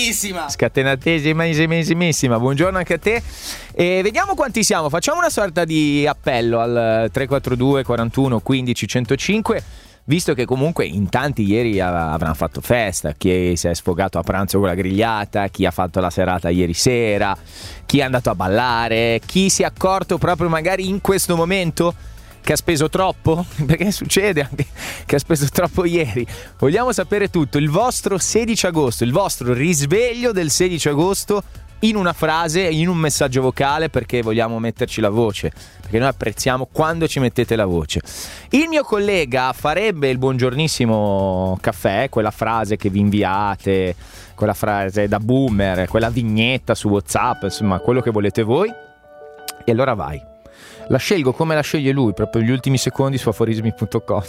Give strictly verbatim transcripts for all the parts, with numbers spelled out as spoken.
Scatenatissima. Scatenatesima, buongiorno anche a te. E vediamo quanti siamo. Facciamo una sorta di appello al tre quattro due quarantuno quindici centocinque. Visto che comunque in tanti ieri avranno fatto festa, chi si è sfogato a pranzo con la grigliata, chi ha fatto la serata ieri sera, chi è andato a ballare, chi si è accorto proprio magari in questo momento che ha speso troppo, perché succede anche che ha speso troppo ieri. Vogliamo sapere tutto, il vostro sedici agosto, il vostro risveglio del sedici agosto in una frase, in un messaggio vocale, perché vogliamo metterci la voce, perché noi apprezziamo quando ci mettete la voce. Il mio collega farebbe il buongiornissimo caffè, quella frase che vi inviate, quella frase da boomer, quella vignetta su WhatsApp, insomma quello che volete voi, e allora vai. La scelgo come la sceglie lui, proprio gli ultimi secondi su aforismi punto com.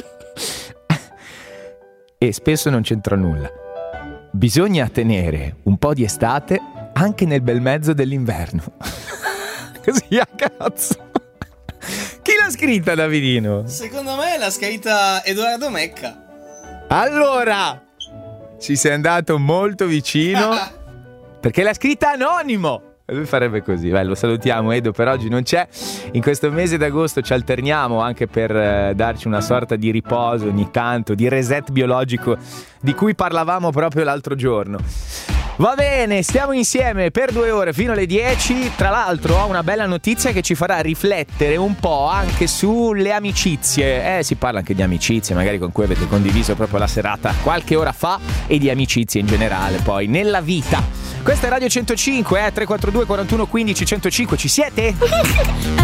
E spesso non c'entra nulla. Bisogna tenere un po' di estate anche nel bel mezzo dell'inverno. Così a cazzo. Chi l'ha scritta, Davidino? Secondo me l'ha scritta Edoardo Mecca. Allora, ci sei andato molto vicino, perché l'ha scritta anonimo. E lui farebbe così. Beh, lo salutiamo, Edo, per oggi non c'è. In questo mese d'agosto ci alterniamo anche per eh, darci una sorta di riposo ogni tanto, di reset biologico di cui parlavamo proprio l'altro giorno. Va bene, stiamo insieme per due ore fino alle dieci. Tra l'altro ho una bella notizia che ci farà riflettere un po' anche sulle amicizie. Eh, si parla anche di amicizie, magari con cui avete condiviso proprio la serata qualche ora fa, e di amicizie in generale poi nella vita. Questa è Radio centocinque, eh, tre quattro due quarantuno quindici centocinque, ci siete?